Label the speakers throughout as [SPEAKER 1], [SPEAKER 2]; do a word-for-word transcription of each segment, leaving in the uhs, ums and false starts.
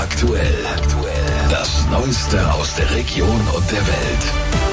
[SPEAKER 1] Aktuell. Das Neueste aus der Region und der Welt.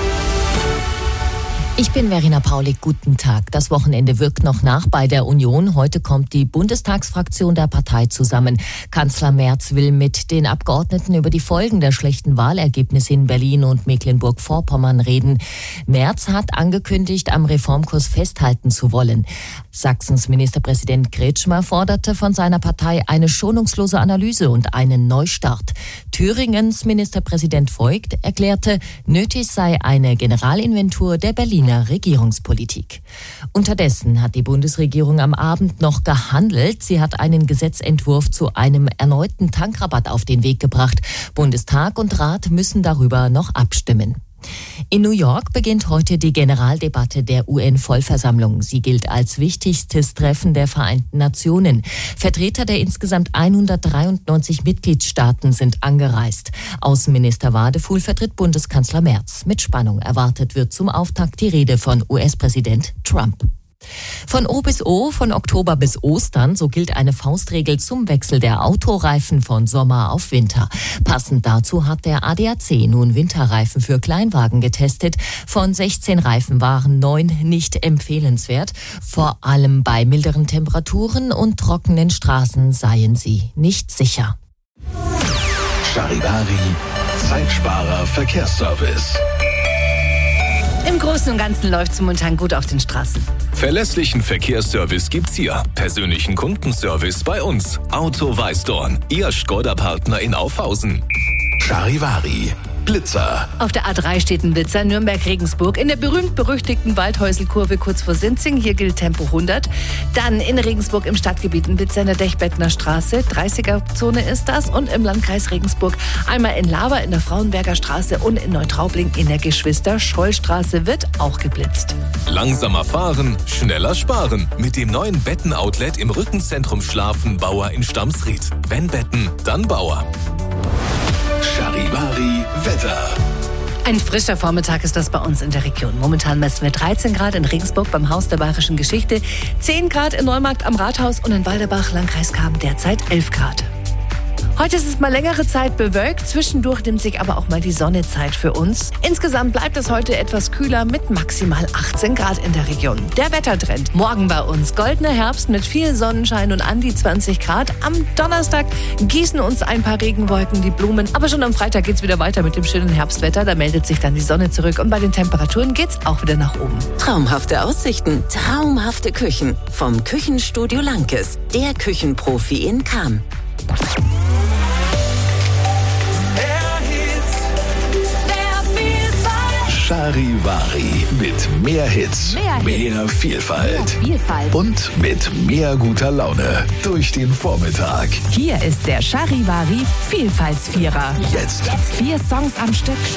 [SPEAKER 2] Ich bin Verena Paulik, guten Tag. Das Wochenende wirkt noch nach bei der Union. Heute kommt die Bundestagsfraktion der Partei zusammen. Kanzler Merz will mit den Abgeordneten über die Folgen der schlechten Wahlergebnisse in Berlin und Mecklenburg-Vorpommern reden. Merz hat angekündigt, am Reformkurs festhalten zu wollen. Sachsens Ministerpräsident Kretschmer forderte von seiner Partei eine schonungslose Analyse und einen Neustart. Thüringens Ministerpräsident Voigt erklärte, nötig sei eine Generalinventur der Berliner Regierungspolitik. Unterdessen hat die Bundesregierung am Abend noch gehandelt. Sie hat einen Gesetzentwurf zu einem erneuten Tankrabatt auf den Weg gebracht. Bundestag und Rat müssen darüber noch abstimmen. In New York beginnt heute die Generaldebatte der U N-Vollversammlung. Sie gilt als wichtigstes Treffen der Vereinten Nationen. Vertreter der insgesamt hundertdreiundneunzig Mitgliedstaaten sind angereist. Außenminister Wadefuhl vertritt Bundeskanzler Merz. Mit Spannung erwartet wird zum Auftakt die Rede von U S-Präsident Trump. Von O bis O, von Oktober bis Ostern, so gilt eine Faustregel zum Wechsel der Autoreifen von Sommer auf Winter. Passend dazu hat der A D A C nun Winterreifen für Kleinwagen getestet. Von sechzehn Reifen waren neun nicht empfehlenswert. Vor allem bei milderen Temperaturen und trockenen Straßen seien sie nicht sicher.
[SPEAKER 1] Charivari, Zeitsparer Verkehrsservice.
[SPEAKER 3] Im Großen und Ganzen läuft es momentan gut auf den Straßen.
[SPEAKER 4] Verlässlichen Verkehrsservice gibt's hier. Persönlichen Kundenservice bei uns. Auto Weißdorn, Ihr Skoda-Partner in Aufhausen.
[SPEAKER 1] Charivari, Blitzer.
[SPEAKER 3] Auf der A drei steht ein Blitzer, Nürnberg-Regensburg, in der berühmt-berüchtigten Waldhäuselkurve kurz vor Sinzing. Hier gilt Tempo hundert. Dann in Regensburg im Stadtgebiet ein Blitzer in der Dechbettner Straße, dreißiger-Zone ist das. Und im Landkreis Regensburg einmal in Laber in der Frauenberger Straße und in Neutraubling in der Geschwister-Scholl-Straße wird auch geblitzt.
[SPEAKER 4] Langsamer fahren, schneller sparen. Mit dem neuen Betten-Outlet im Rückenzentrum Schlafen Bauer in Stamsried. Wenn Betten, dann Bauer.
[SPEAKER 1] Charivari Wetter.
[SPEAKER 3] Ein frischer Vormittag ist das bei uns in der Region. Momentan messen wir dreizehn Grad in Regensburg beim Haus der Bayerischen Geschichte, zehn Grad in Neumarkt am Rathaus und in Walderbach, Landkreis Cham, derzeit elf Grad. Heute ist es mal längere Zeit bewölkt, zwischendurch nimmt sich aber auch mal die Sonne Zeit für uns. Insgesamt bleibt es heute etwas kühler mit maximal achtzehn Grad in der Region. Der Wettertrend morgen bei uns. Goldener Herbst mit viel Sonnenschein und an die zwanzig Grad. Am Donnerstag gießen uns ein paar Regenwolken die Blumen. Aber schon am Freitag geht's wieder weiter mit dem schönen Herbstwetter. Da meldet sich dann die Sonne zurück und bei den Temperaturen geht's auch wieder nach oben.
[SPEAKER 5] Traumhafte Aussichten, traumhafte Küchen. Vom Küchenstudio Lankes, der Küchenprofi in Cham.
[SPEAKER 1] Charivari mit mehr Hits, mehr, mehr Vielfalt.
[SPEAKER 6] mehr Vielfalt
[SPEAKER 1] und mit mehr guter Laune durch den Vormittag.
[SPEAKER 6] Hier ist der Charivari Vielfaltsvierer.
[SPEAKER 1] Jetzt
[SPEAKER 6] Vier Songs am Stück.